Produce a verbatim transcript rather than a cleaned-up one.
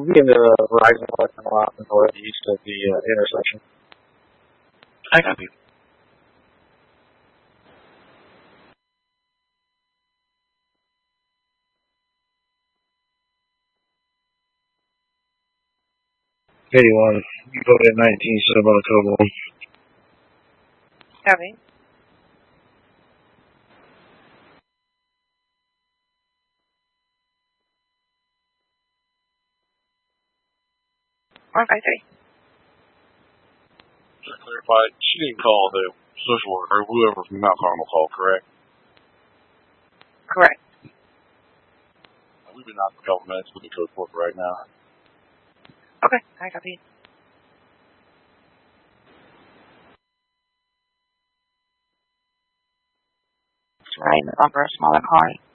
be in the Verizon parking lot northeast of the uh, intersection. I copy. eighty-one, you go at nineteen, set up on a couple. Copy. one five three. Just to clarify, she didn't call the social worker or whoever from Mount Carmel called, correct? Correct. We've been out for a couple minutes with the code report right now. Okay, I copy. Right in the bumper, smaller car.